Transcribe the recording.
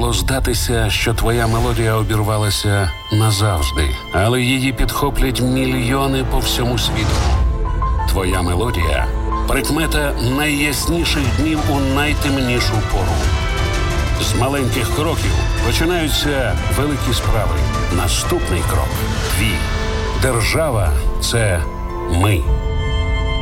могло здатися, що твоя мелодія обірвалася назавжди, але її підхоплять мільйони по всьому світу. Твоя мелодія – прикмета найясніших днів у найтемнішу пору. З маленьких кроків починаються великі справи. Наступний крок – твій. Держава – це ми.